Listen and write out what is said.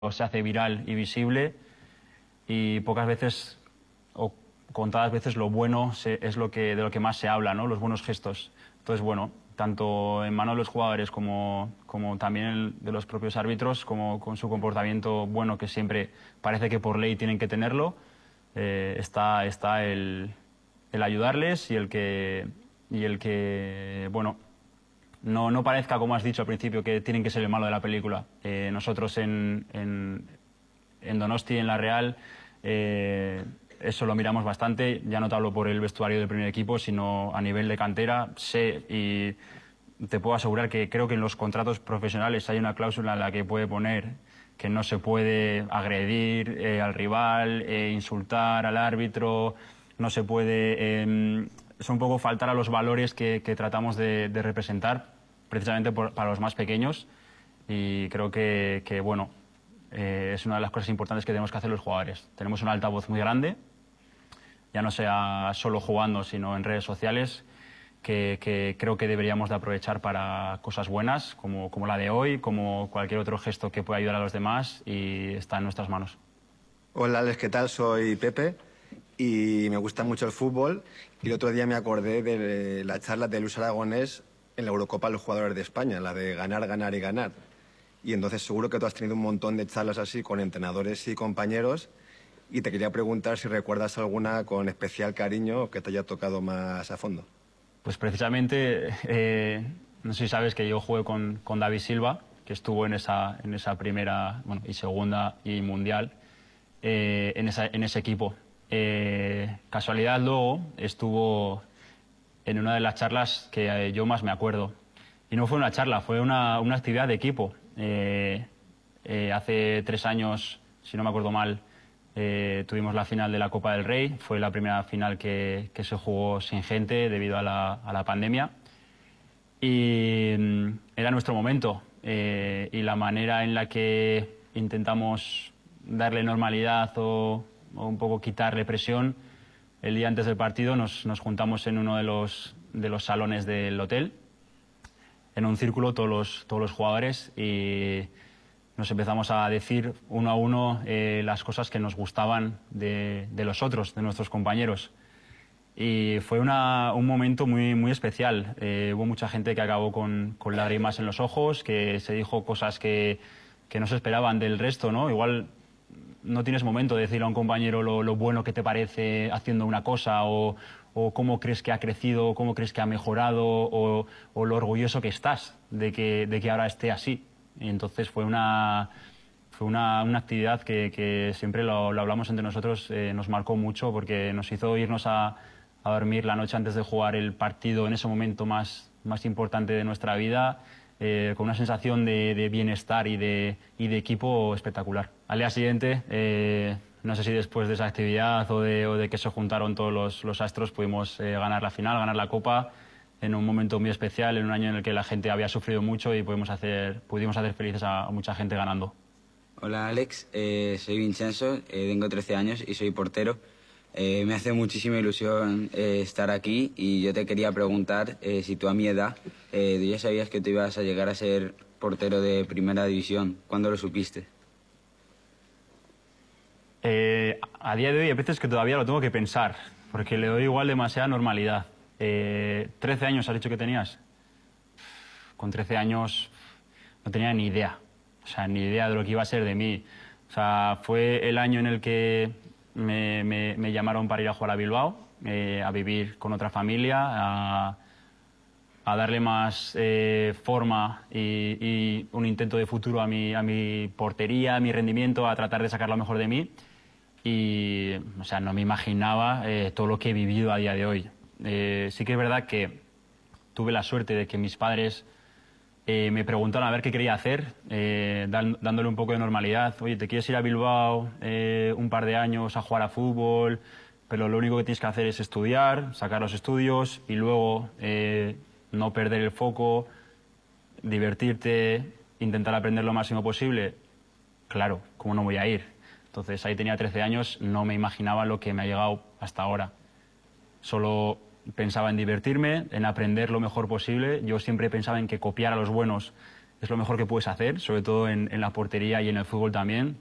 se hace viral y visible y pocas veces o contadas veces lo bueno es de lo que más se habla, ¿no? Los buenos gestos. Entonces, bueno, tanto en manos de los jugadores como también de los propios árbitros, como con su comportamiento bueno, que siempre parece que por ley tienen que tenerlo, está el ayudarles y el que bueno, no parezca, como has dicho al principio, que tienen que ser el malo de la película. Nosotros en Donosti, en La Real, eso lo miramos bastante. Ya no te hablo por el vestuario del primer equipo, sino a nivel de cantera. Sé y te puedo asegurar que creo que en los contratos profesionales hay una cláusula en la que puede poner que no se puede agredir al rival, insultar al árbitro, no se puede... es un poco faltar a los valores que tratamos de representar, precisamente para los más pequeños. Y creo que bueno, es una de las cosas importantes que tenemos que hacer los jugadores. Tenemos un altavoz muy grande, ya no sea solo jugando, sino en redes sociales, que creo que deberíamos de aprovechar para cosas buenas, como la de hoy, como cualquier otro gesto que pueda ayudar a los demás, y está en nuestras manos. Hola Alex, ¿qué tal? Soy Pepe y me gusta mucho el fútbol. Y el otro día me acordé de la charla de Luis Aragonés en la Eurocopa de los jugadores de España, la de ganar, ganar y ganar. Y entonces seguro que tú has tenido un montón de charlas así con entrenadores y compañeros, y te quería preguntar si recuerdas alguna con especial cariño o que te haya tocado más a fondo. Pues precisamente, no sé si sabes que yo jugué con David Silva, que estuvo en esa primera, bueno, y segunda y mundial, en ese equipo. Casualidad, luego estuvo en una de las charlas que yo más me acuerdo. Y no fue una charla, fue una actividad de equipo. Hace 3 años, si no me acuerdo mal, tuvimos la final de la Copa del Rey. Fue la primera final que se jugó sin gente debido a la pandemia. Y era nuestro momento. Y la manera en la que intentamos darle normalidad o un poco quitarle presión, el día antes del partido nos juntamos en uno de los salones del hotel, en un círculo todos los jugadores, y nos empezamos a decir uno a uno las cosas que nos gustaban de los otros, de nuestros compañeros. Y fue un momento muy, muy especial. Hubo mucha gente que acabó con lágrimas en los ojos, que se dijo cosas que no se esperaban del resto, ¿no? Igual no tienes momento de decirle a un compañero lo bueno que te parece haciendo una cosa, o cómo crees que ha crecido, o cómo crees que ha mejorado, o lo orgulloso que estás de que ahora esté así. Y entonces fue una actividad que siempre lo hablamos entre nosotros, nos marcó mucho, porque nos hizo irnos a dormir la noche antes de jugar el partido en ese momento más importante de nuestra vida, con una sensación de bienestar y de equipo espectacular. Al día siguiente, no sé si después de esa actividad o de que se juntaron todos los astros, pudimos ganar la final, ganar la Copa, en un momento muy especial, en un año en el que la gente había sufrido mucho, y pudimos hacer felices a mucha gente ganando. Hola Alex, soy Vincenzo, tengo 13 años y soy portero. Me hace muchísima ilusión estar aquí, y yo te quería preguntar si tú a mi edad tú ya sabías que tú ibas a llegar a ser portero de primera división. ¿Cuándo lo supiste? A día de hoy hay veces que todavía lo tengo que pensar, porque le doy igual demasiada normalidad. 13 años has dicho que tenías. Con 13 años no tenía ni idea, o sea, ni idea de lo que iba a ser de mí. O sea, fue el año en el que me llamaron para ir a jugar a Bilbao, a vivir con otra familia, a darle más forma y un intento de futuro a mi portería, a mi rendimiento, a tratar de sacar lo mejor de mí. Y, o sea, no me imaginaba todo lo que he vivido a día de hoy. Sí que es verdad que tuve la suerte de que mis padres me preguntaron a ver qué quería hacer, dándole un poco de normalidad. Oye, ¿te quieres ir a Bilbao un par de años a jugar a fútbol? Pero lo único que tienes que hacer es estudiar, sacar los estudios y luego no perder el foco, divertirte, intentar aprender lo máximo posible. Claro, ¿cómo no voy a ir? Entonces ahí tenía 13 años, no me imaginaba lo que me ha llegado hasta ahora. Solo pensaba en divertirme, en aprender lo mejor posible. Yo siempre pensaba en que copiar a los buenos es lo mejor que puedes hacer, sobre todo en la portería y en el fútbol también.